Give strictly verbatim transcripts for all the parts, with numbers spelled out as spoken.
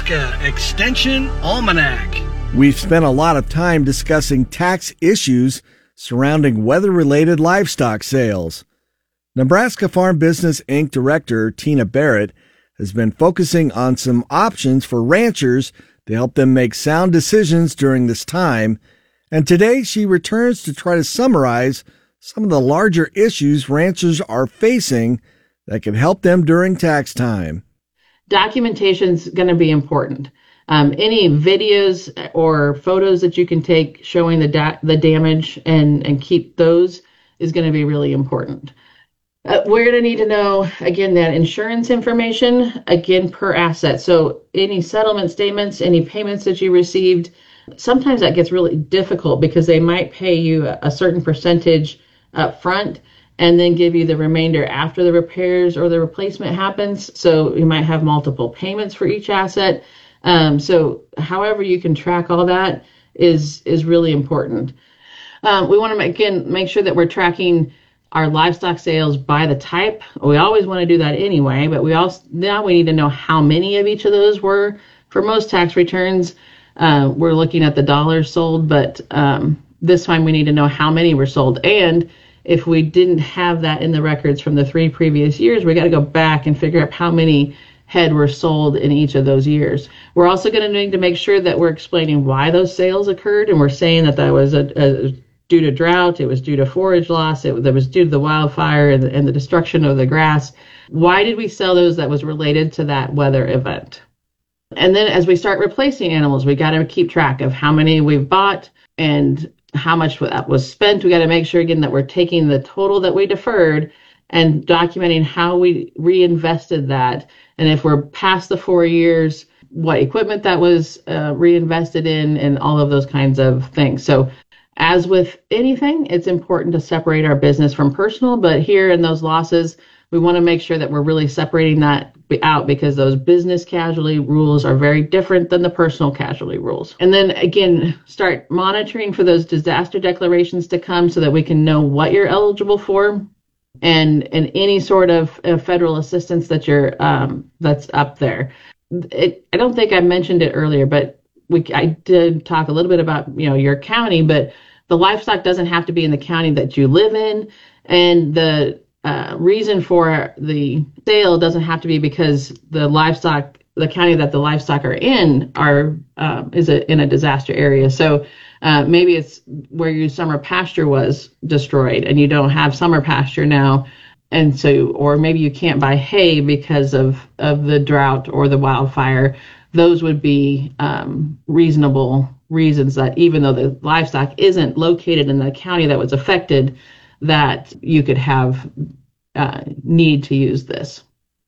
Nebraska Extension Almanac. We've spent a lot of time discussing tax issues surrounding weather-related livestock sales. Nebraska Farm Business Incorporated Director Tina Barrett has been focusing on some options for ranchers to help them make sound decisions during this time, and today she returns to try to summarize some of the larger issues ranchers are facing that can help them during tax time. Documentation is going to be important. Um, any videos or photos that you can take showing the da- the damage and, and keep those is going to be really important. Uh, we're going to need to know, again, that insurance information, again, per asset. So any settlement statements, any payments that you received, sometimes that gets really difficult because they might pay you a, a certain percentage up front and then give you the remainder after the repairs or the replacement happens. So you might have multiple payments for each asset. Um, so however you can track all that is is really important. Um, we want to, again, make sure that we're tracking our livestock sales by the type. We always want to do that anyway, but we also now we need to know how many of each of those were. For most tax returns, uh, we're looking at the dollars sold, but um, this time we need to know how many were sold. And if we didn't have that in the records from the three previous years, we got to go back and figure out how many head were sold in each of those years. We're also going to need to make sure that we're explaining why those sales occurred, and we're saying that that was a, a due to drought, it was due to forage loss, it, it was due to the wildfire and the, and the destruction of the grass. Why did we sell those that was related to that weather event? And then as we start replacing animals, we got to keep track of how many we've bought and how much that was spent. We got to make sure, again, that we're taking the total that we deferred and documenting how we reinvested that. And if we're past the four years, what equipment that was uh, reinvested in and all of those kinds of things. So as with anything, it's important to separate our business from personal, but here in those losses, we want to make sure that we're really separating that out because those business casualty rules are very different than the personal casualty rules. And then again, start monitoring for those disaster declarations to come so that we can know what you're eligible for and and any sort of uh, federal assistance that you're um, that's up there. It, I don't think I mentioned it earlier, but we I did talk a little bit about, you know, your county, but the livestock doesn't have to be in the county that you live in, and the Uh, reason for the sale doesn't have to be because the livestock, the county that the livestock are in, are uh, is a, in a disaster area. So uh, maybe it's where your summer pasture was destroyed and you don't have summer pasture now, and so, or maybe you can't buy hay because of of the drought or the wildfire. Those would be um, reasonable reasons that even though the livestock isn't located in the county that was affected, that you could have uh, need to use this.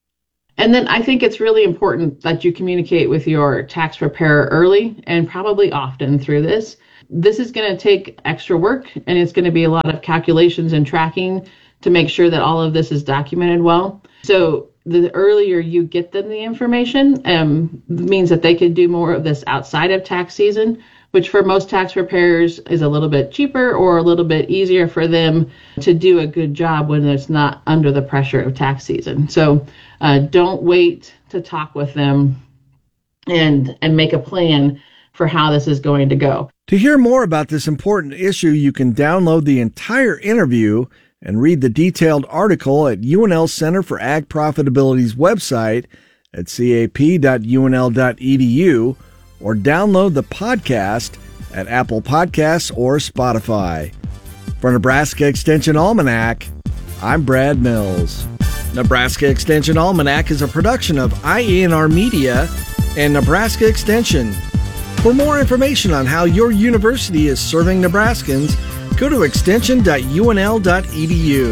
And then I think it's really important that you communicate with your tax preparer early and probably often through this. This is going to take extra work, and it's going to be a lot of calculations and tracking to make sure that all of this is documented well. So the earlier you get them the information um, means that they can do more of this outside of tax season, which for most tax preparers is a little bit cheaper or a little bit easier for them to do a good job when it's not under the pressure of tax season. So uh, don't wait to talk with them and and make a plan for how this is going to go. To hear more about this important issue, you can download the entire interview and read the detailed article at U N L Center for Ag Profitability's website at c a p dot u n l dot e d u, or download the podcast at Apple Podcasts or Spotify. For Nebraska Extension Almanac, I'm Brad Mills. Nebraska Extension Almanac is a production of I E N R Media and Nebraska Extension. For more information on how your university is serving Nebraskans, go to extension dot u n l dot e d u.